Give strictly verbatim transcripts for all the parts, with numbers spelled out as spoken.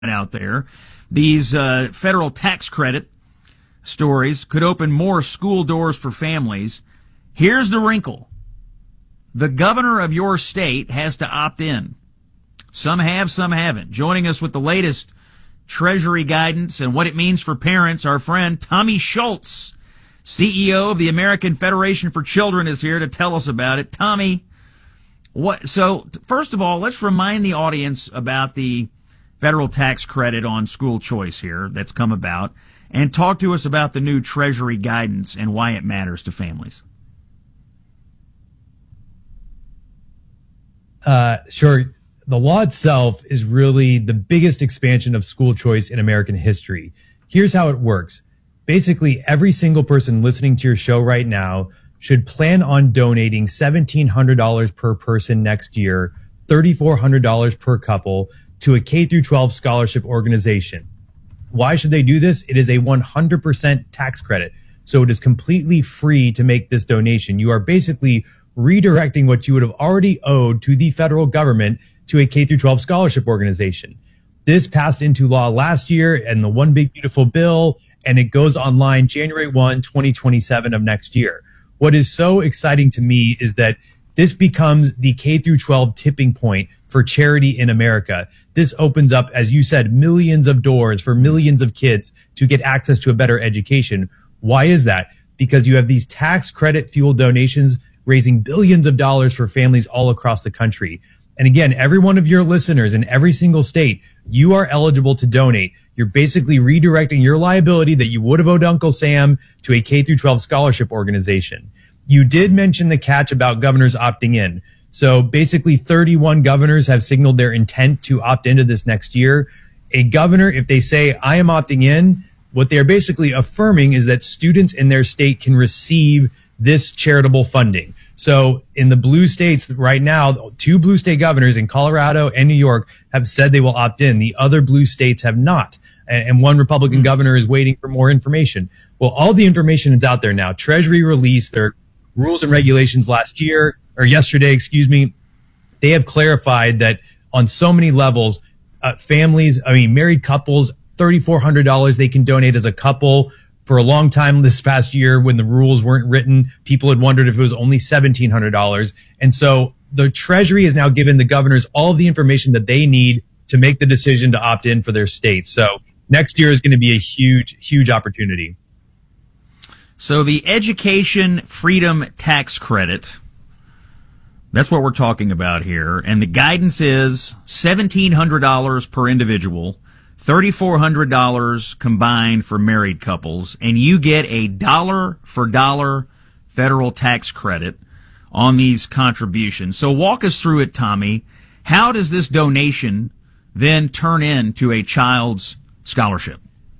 out there. These uh, federal tax credit stories could open more school doors for families. Here's the wrinkle. The governor of your state has to opt in. Some have, some haven't. Joining us with the latest Treasury guidance and what it means for parents, our friend Tommy Schultz, C E O of the American Federation for Children, is here to tell us about it. Tommy, what? So first of all, let's remind the audience about the federal tax credit on school choice here that's come about, and talk to us about the new Treasury guidance and why it matters to families. Uh, sure. The law itself is really the biggest expansion of school choice in American history. Here's how it works. Basically, every single person listening to your show right now should plan on donating seventeen hundred dollars per person next year, three thousand four hundred dollars per couple, to a K through twelve scholarship organization. Why should they do this? It is a one hundred percent tax credit. So it is completely free to make this donation. You are basically redirecting what you would have already owed to the federal government to a K through twelve scholarship organization. This passed into law last year and the One Big Beautiful Bill, and it goes online January first, twenty twenty-seven of next year. What is so exciting to me is that this becomes the K through twelve tipping point for charity in America. This opens up, as you said, millions of doors for millions of kids to get access to a better education. Why is that? Because you have these tax credit fueled donations raising billions of dollars for families all across the country. And again, every one of your listeners in every single state, you are eligible to donate. You're basically redirecting your liability that you would have owed Uncle Sam to a K through twelve scholarship organization. You did mention the catch about governors opting in. So basically thirty-one governors have signaled their intent to opt into this next year. A governor, if they say, I am opting in, what they're basically affirming is that students in their state can receive this charitable funding. So in the blue states right now, two blue state governors in Colorado and New York have said they will opt in. The other blue states have not. And one Republican governor is waiting for more information. Well, all the information is out there now. Treasury released their rules and regulations last year, or yesterday, excuse me. They have clarified that on so many levels, uh, families, I mean, married couples, three thousand four hundred dollars they can donate as a couple. For a long time this past year, when the rules weren't written, people had wondered if it was only seventeen hundred dollars. And so the Treasury has now given the governors all of the information that they need to make the decision to opt in for their states. So next year is going to be a huge, huge opportunity. So the Education Freedom Tax Credit, that's what we're talking about here. And the guidance is seventeen hundred dollars per individual, three thousand four hundred dollars combined for married couples, and you get a dollar for dollar federal tax credit on these contributions. So walk us through it, Tommy. How does this donation then turn into a child's scholarship?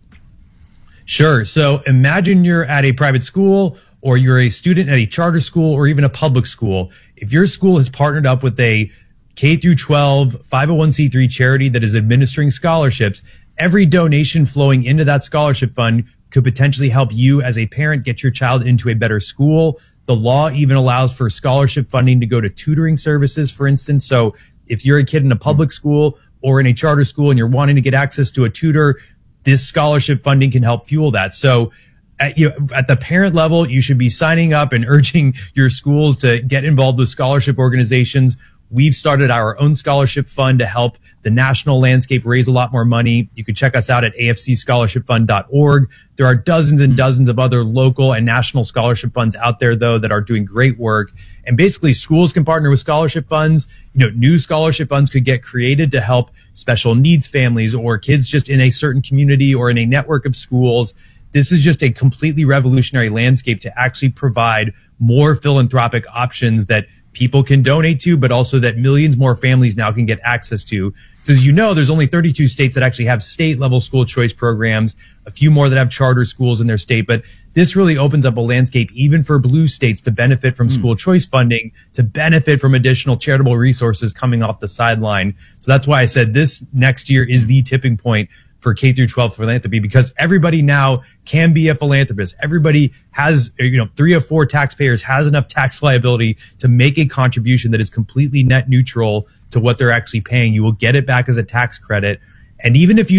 Sure. So imagine you're at a private school, or you're a student at a charter school, or even a public school. If your school has partnered up with a K through twelve five oh one c three charity that is administering scholarships, every donation flowing into that scholarship fund could potentially help you as a parent get your child into a better school. The law even allows for scholarship funding to go to tutoring services, for instance. So if you're a kid in a public school or in a charter school and you're wanting to get access to a tutor, this scholarship funding can help fuel that. So at, you know, at the parent level, you should be signing up and urging your schools to get involved with scholarship organizations. We've started our own scholarship fund to help the national landscape raise a lot more money. You can check us out at a f c scholarship fund dot org. There are dozens and dozens of other local and national scholarship funds out there, though, that are doing great work. And basically, schools can partner with scholarship funds. You know, new scholarship funds could get created to help special needs families or kids just in a certain community or in a network of schools. This is just a completely revolutionary landscape to actually provide more philanthropic options that people can donate to, but also that millions more families now can get access to. So as you know, there's only thirty-two states that actually have state-level school choice programs, a few more that have charter schools in their state, but this really opens up a landscape even for blue states to benefit from mm. school choice funding, to benefit from additional charitable resources coming off the sideline. So that's why I said this next year is the tipping point for K through twelve philanthropy, because everybody now can be a philanthropist. Everybody has, you know, three of four taxpayers has enough tax liability to make a contribution that is completely net neutral to what they're actually paying. You will get it back as a tax credit. And even if you